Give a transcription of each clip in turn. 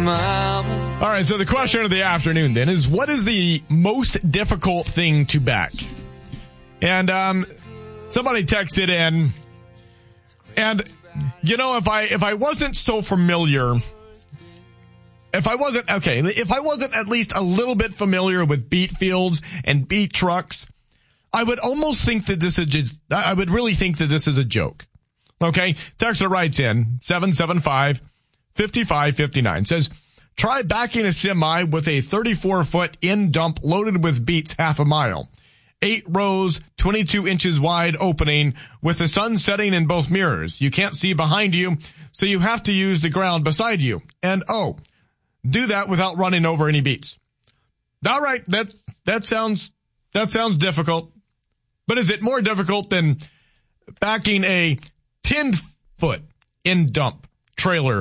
All right, so the question of the afternoon then is, what is the most difficult thing to back? And somebody texted in, and you know, if I wasn't so familiar, if I wasn't at least a little bit familiar with beet fields and beet trucks, I would almost think that I would really think that this is a joke. Okay, texter writes in 775-5559, says, try backing a semi with a 34-foot in dump loaded with beets half a mile. 8 rows, 22 inches wide opening with the sun setting in both mirrors. You can't see behind you, so you have to use the ground beside you. And do that without running over any beets. All right, that sounds difficult. But is it more difficult than backing a 10-foot in dump trailer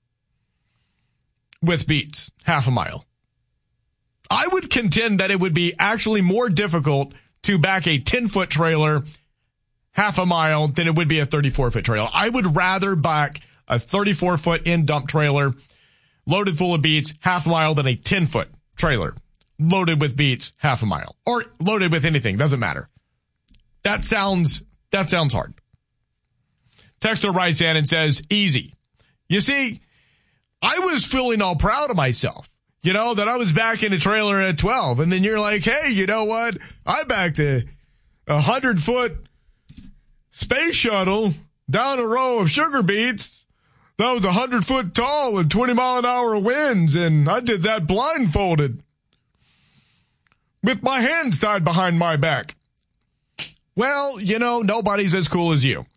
with beets half a mile? I would contend that it would be actually more difficult to back a 10-foot trailer half a mile than it would be a 34-foot trailer. I would rather back a 34-foot in dump trailer loaded full of beets half a mile than a 10-foot trailer loaded with beets half a mile, or loaded with anything. Doesn't matter. That sounds hard. Texter writes in and says, easy. You see, I was feeling all proud of myself, you know, that I was backing a trailer at 12. And then you're like, hey, you know what? I backed a 100-foot space shuttle down a row of sugar beets that was 100 foot tall and 20-mile-an-hour winds. And I did that blindfolded with my hands tied behind my back. Well, you know, nobody's as cool as you.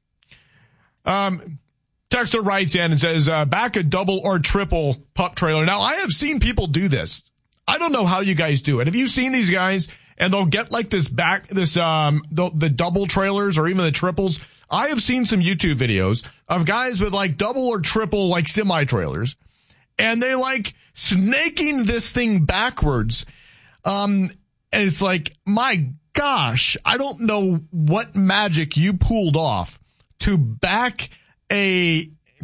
Texter writes in and says, back a double or triple pup trailer. Now, I have seen people do this. I don't know how you guys do it. Have you seen these guys? And they'll get like the double trailers or even the triples. I have seen some YouTube videos of guys with like double or triple like semi trailers, and they like snaking this thing backwards. And it's like, my gosh, I don't know what magic you pulled off to back a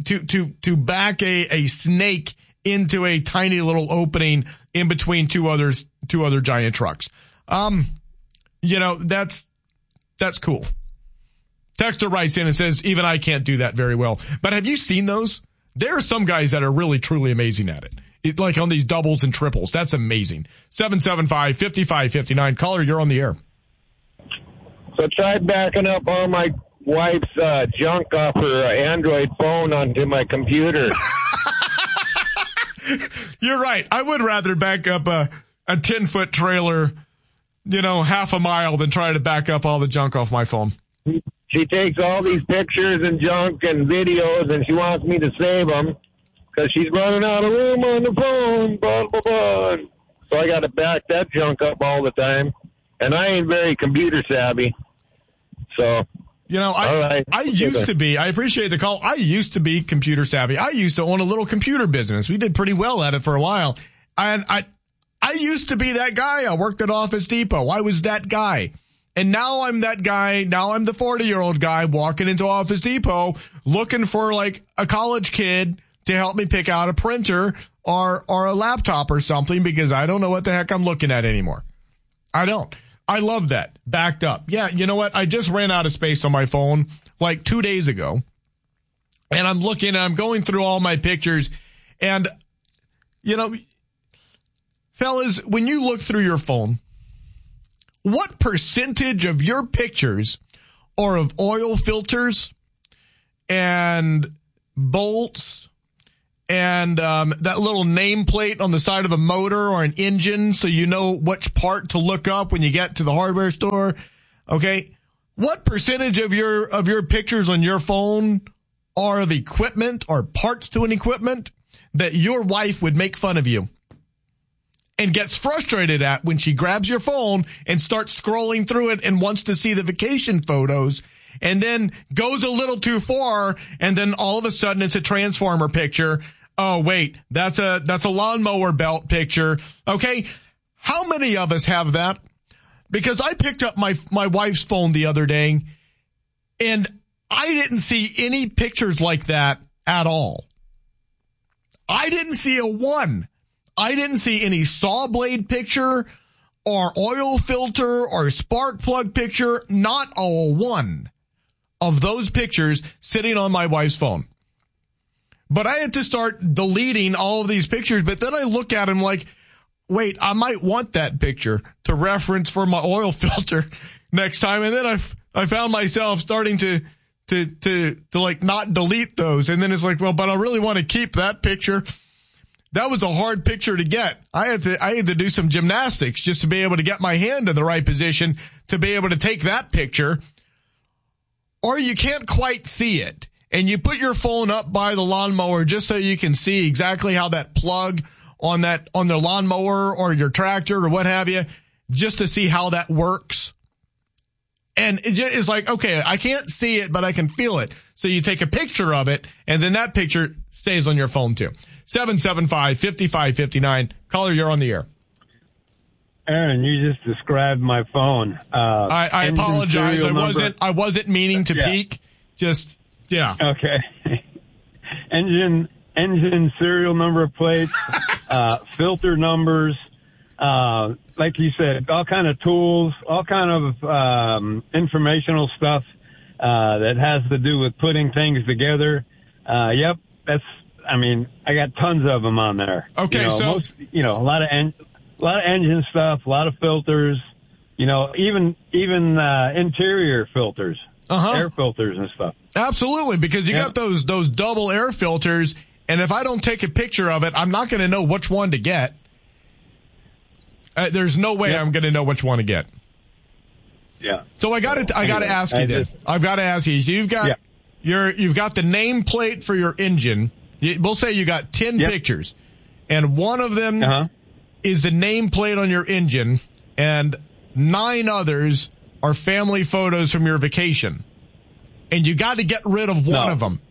snake into a tiny little opening in between two other giant trucks. You know, that's cool. Texter writes in and says, even I can't do that very well. But have you seen those? There are some guys that are really, truly amazing at it. Like on these doubles and triples. That's amazing. 775-5559. Caller, you're on the air. So try backing up all my wife's junk off her Android phone onto my computer. You're right. I would rather back up a 10-foot trailer, you know, half a mile than try to back up all the junk off my phone. She takes all these pictures and junk and videos, and she wants me to save them because she's running out of room on the phone. Blah, blah, blah. So I got to back that junk up all the time, and I ain't very computer savvy. So, you know, I used to be. I appreciate the call. I used to be computer savvy. I used to own a little computer business. We did pretty well at it for a while, and I used to be that guy. I worked at Office Depot. I was that guy. And now I'm that guy. Now I'm the 40-year-old guy walking into Office Depot looking for like a college kid to help me pick out a printer or a laptop or something because I don't know what the heck I'm looking at anymore. I don't. I love that. Backed up. Yeah, you know what? I just ran out of space on my phone like 2 days ago. And I'm going through all my pictures. And, you know, fellas, when you look through your phone, what percentage of your pictures are of oil filters and bolts and that little nameplate on the side of a motor or an engine so you know which part to look up when you get to the hardware store? Okay. What percentage of your pictures on your phone are of equipment or parts to an equipment that your wife would make fun of you and gets frustrated at when she grabs your phone and starts scrolling through it and wants to see the vacation photos and then goes a little too far and then all of a sudden it's a transformer picture. Oh, wait, that's a lawnmower belt picture. Okay. How many of us have that? Because I picked up my wife's phone the other day and I didn't see any pictures like that at all. I didn't see a one. I didn't see any saw blade picture or oil filter or spark plug picture. Not a one of those pictures sitting on my wife's phone. But I had to start deleting all of these pictures. But then I look at them like, wait, I might want that picture to reference for my oil filter next time. And then I found myself starting to like not delete those. And then it's like, well, but I really want to keep that picture. That was a hard picture to get. I had to do some gymnastics just to be able to get my hand in the right position to be able to take that picture. Or you can't quite see it. And you put your phone up by the lawnmower just so you can see exactly how that plug on the lawnmower or your tractor or what have you, just to see how that works. And it's like, okay, I can't see it, but I can feel it. So you take a picture of it, and then that picture stays on your phone too. 775-5559. Caller, you're on the air. Aaron, you just described my phone. I apologize. I wasn't meaning to peek. Just, yeah. Okay. Engine serial number plates, filter numbers, like you said, all kind of tools, all kind of informational stuff that has to do with putting things together. Yep, I got tons of them on there. Okay, a lot of engine stuff, a lot of filters, even interior filters, air filters and stuff. Absolutely, because you got those double air filters. And if I don't take a picture of it, I'm not going to know which one to get. There's no way I'm going to know which one to get. Yeah. So I got to ask you this. I've got to ask you. So you've got the nameplate for your engine. We'll say you got 10 pictures, and one of them is the nameplate on your engine, and 9 others are family photos from your vacation. And you got to get rid of one of them.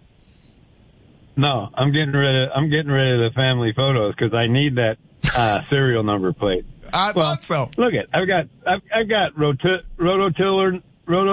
No, I'm getting rid of the family photos because I need that serial number plate. I thought so. Look I've got rototillers,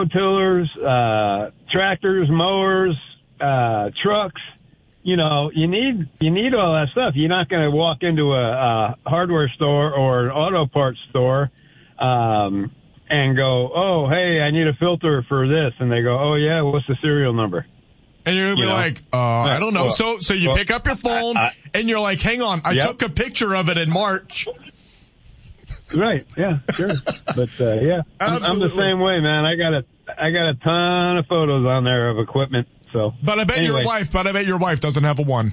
tractors, mowers, trucks. You need all that stuff. You're not going to walk into a hardware store or an auto parts store and go, oh, hey, I need a filter for this, and they go, oh yeah, what's the serial number? And you're going to be like, I don't know. Well, so you pick up your phone and you're like, hang on, I took a picture of it in March. Right. Yeah, sure. But, I'm the same way, man. I got a ton of photos on there of equipment. So, but I bet your wife doesn't have a one.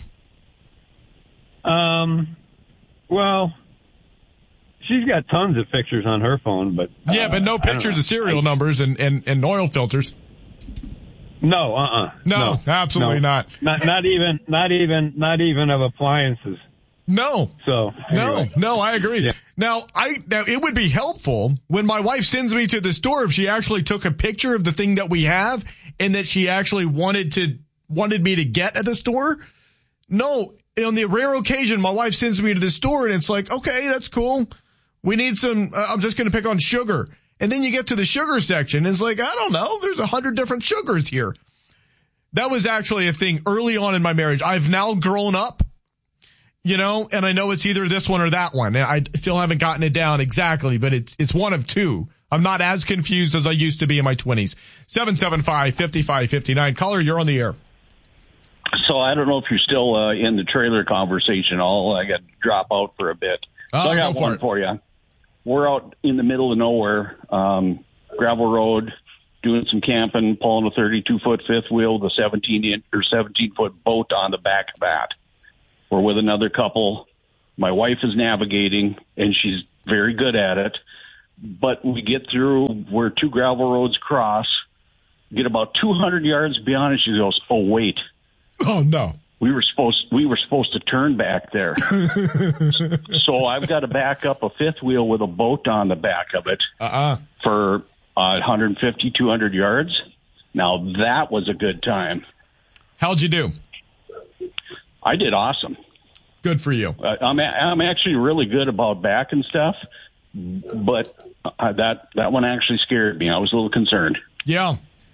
Well, she's got tons of pictures on her phone, but. But no pictures of serial numbers and oil filters. No, No, absolutely not. Not even of appliances. No. So anyway. No, I agree. Yeah. Now it would be helpful when my wife sends me to the store if she actually took a picture of the thing that we have and that she actually wanted me to get at the store. No, on the rare occasion my wife sends me to the store and it's like, okay, that's cool. We need some, I'm just going to pick on sugar. And then you get to the sugar section, and it's like, I don't know, there's 100 different sugars here. That was actually a thing early on in my marriage. I've now grown up, and I know it's either this one or that one. I still haven't gotten it down exactly, but it's one of two. I'm not as confused as I used to be in my 20s. 775-5559. Caller, you're on the air. So I don't know if you're still in the trailer conversation. I got to drop out for a bit. So I got one for you. We're out in the middle of nowhere, gravel road, doing some camping, pulling a 32-foot fifth wheel with a 17-foot boat on the back of that. We're with another couple. My wife is navigating, and she's very good at it. But we get through where 2 gravel roads cross, get about 200 yards beyond, and she goes, "Oh, wait. Oh, no. We were supposed to turn back there." So I've got to back up a fifth wheel with a boat on the back of it for 150, 200 yards. Now that was a good time. How'd you do? I did awesome. Good for you. I'm actually really good about back and stuff, but that one actually scared me. I was a little concerned. Yeah.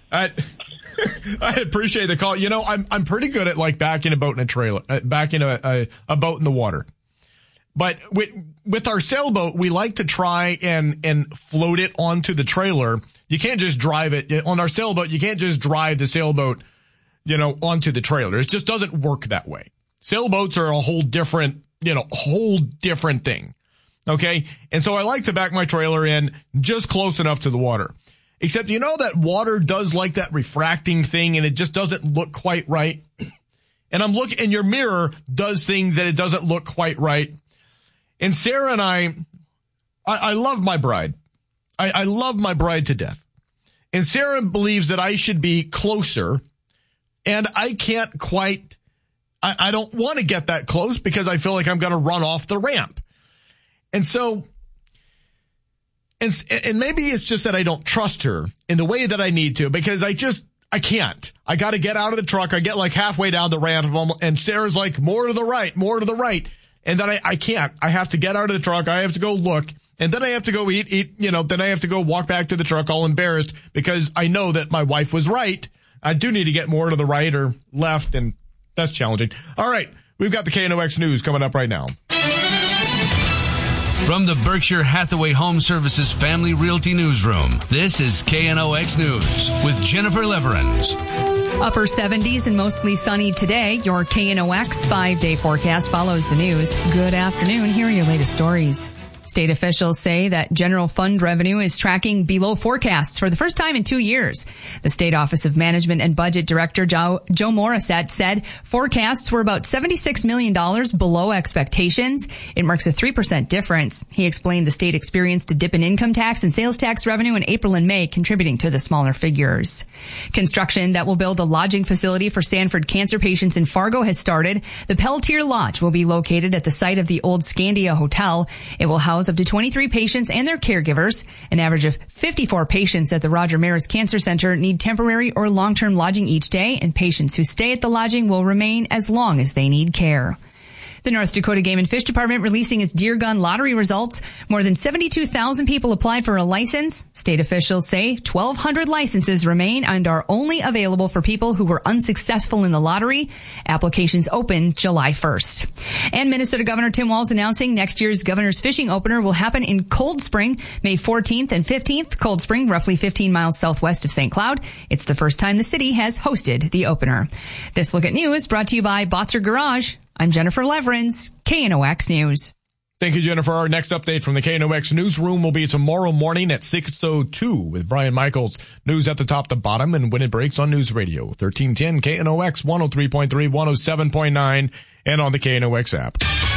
I appreciate the call. You know, I'm pretty good at like backing a boat in a trailer, backing a boat in the water. But with our sailboat, we like to try and float it onto the trailer. You can't just drive it on our sailboat. You can't just drive the sailboat, you know, onto the trailer. It just doesn't work that way. Sailboats are a whole different thing. Okay. And so I like to back my trailer in just close enough to the water. Except, you know, that water does like that refracting thing and it just doesn't look quite right. And I'm looking, and your mirror does things that it doesn't look quite right. And Sarah and I love my bride. I love my bride to death. And Sarah believes that I should be closer. And I can't quite, I don't want to get that close because I feel like I'm going to run off the ramp. And so, and maybe it's just that I don't trust her in the way that I need to, because I can't. I got to get out of the truck. I get like halfway down the ramp and Sarah's like, more to the right. And then I can't. I have to get out of the truck. I have to go look. And then I have to go eat, then I have to go walk back to the truck all embarrassed because I know that my wife was right. I do need to get more to the right or left, and that's challenging. All right. We've got the KNOX News coming up right now. From the Berkshire Hathaway Home Services Family Realty Newsroom, this is KNOX News with Jennifer Leverins. Upper 70s and mostly sunny today. Your KNOX 5-day forecast follows the news. Good afternoon. Here are your latest stories. State officials say that general fund revenue is tracking below forecasts for the first time in 2 years. The State Office of Management and Budget Director Joe Morissette said forecasts were about $76 million below expectations. It marks a 3% difference. He explained the state experienced a dip in income tax and sales tax revenue in April and May, contributing to the smaller figures. Construction that will build a lodging facility for Sanford cancer patients in Fargo has started. The Pelletier Lodge will be located at the site of the old Scandia Hotel. It will house up to 23 patients and their caregivers. An average of 54 patients at the Roger Maris Cancer Center need temporary or long-term lodging each day, and patients who stay at the lodging will remain as long as they need care. The North Dakota Game and Fish Department releasing its deer gun lottery results. More than 72,000 people applied for a license. State officials say 1,200 licenses remain and are only available for people who were unsuccessful in the lottery. Applications open July 1st. And Minnesota Governor Tim Walz announcing next year's Governor's Fishing Opener will happen in Cold Spring, May 14th and 15th. Cold Spring, roughly 15 miles southwest of St. Cloud. It's the first time the city has hosted the opener. This Look at News brought to you by Botzer Garage. I'm Jennifer Leverins, KNOX News. Thank you, Jennifer. Our next update from the KNOX newsroom will be tomorrow morning at 6:02 with Brian Michaels. News at the top to bottom and when it breaks on News Radio 1310 KNOX 103.3, 107.9, and on the KNOX app.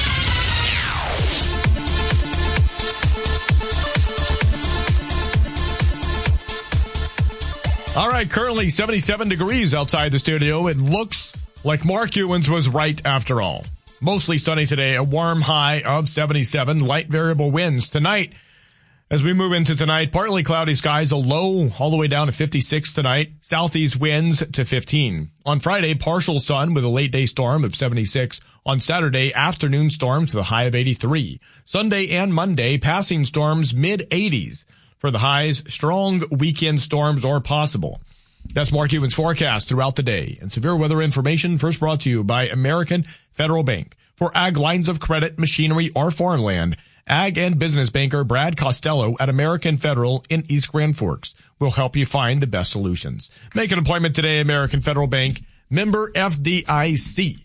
All right, currently 77 degrees outside the studio. It looks like Mark Ewens was right after all. Mostly sunny today, a warm high of 77, light variable winds. Tonight, as we move into tonight, partly cloudy skies, a low all the way down to 56 tonight, southeast winds to 15. On Friday, partial sun with a late day storm of 76. On Saturday, afternoon storms to the high of 83. Sunday and Monday, passing storms mid-80s. For the highs, strong weekend storms are possible. That's Mark Ewens' forecast throughout the day. And severe weather information first brought to you by American Federal Bank. For ag lines of credit, machinery, or farmland, ag and business banker Brad Costello at American Federal in East Grand Forks will help you find the best solutions. Make an appointment today, American Federal Bank, member FDIC.